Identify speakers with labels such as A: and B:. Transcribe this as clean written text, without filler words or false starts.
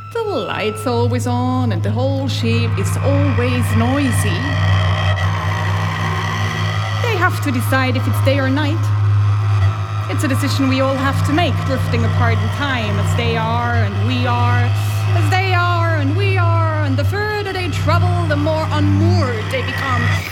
A: The light's always on and the whole ship is always noisy. They have to decide if it's day or night. It's a decision we all have to make, drifting apart in time as they are and we are, as they are and we are, and the further they travel, the more unmoored they become.